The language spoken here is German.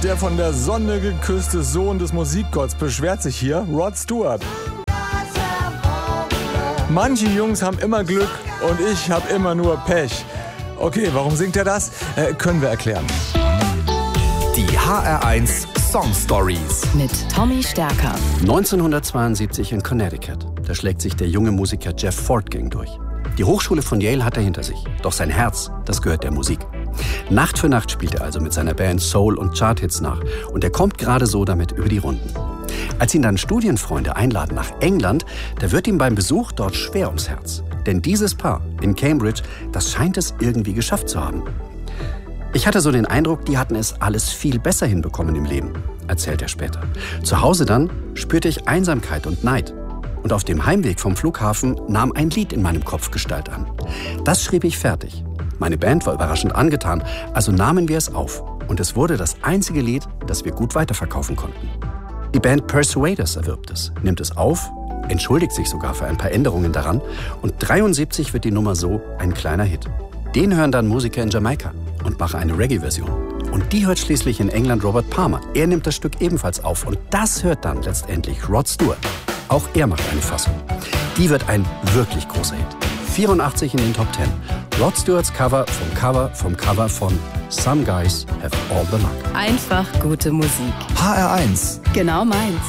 der von der Sonne geküsste Sohn des Musikgotts beschwert sich hier, Rod Stewart. Manche Jungs haben immer Glück und ich habe immer nur Pech. Okay, warum singt er das? Können wir erklären. Die HR1 Song Stories mit Tommy Stärker. 1972 in Connecticut. Da schlägt sich der junge Musiker Jeff Fortgang durch. Die Hochschule von Yale hat er hinter sich. Doch sein Herz, das gehört der Musik. Nacht für Nacht spielt er also mit seiner Band Soul- und Charthits nach. Und er kommt gerade so damit über die Runden. Als ihn dann Studienfreunde einladen nach England, da wird ihm beim Besuch dort schwer ums Herz. Denn dieses Paar in Cambridge, das scheint es irgendwie geschafft zu haben. Ich hatte so den Eindruck, die hatten es alles viel besser hinbekommen im Leben, erzählt er später. Zu Hause dann spürte ich Einsamkeit und Neid. Und auf dem Heimweg vom Flughafen nahm ein Lied in meinem Kopf Gestalt an. Das schrieb ich fertig. Meine Band war überraschend angetan, also nahmen wir es auf. Und es wurde das einzige Lied, das wir gut weiterverkaufen konnten. Die Band Persuaders erwirbt es, nimmt es auf, entschuldigt sich sogar für ein paar Änderungen daran und 73 wird die Nummer so ein kleiner Hit. Den hören dann Musiker in Jamaika und machen eine Reggae-Version. Und die hört schließlich in England Robert Palmer. Er nimmt das Stück ebenfalls auf und das hört dann letztendlich Rod Stewart. Auch er macht eine Fassung. Die wird ein wirklich großer Hit. 84 in den Top 10. Rod Stewarts Cover vom Cover von Some Guys Have All the Luck. Einfach gute Musik. HR1. Genau meins.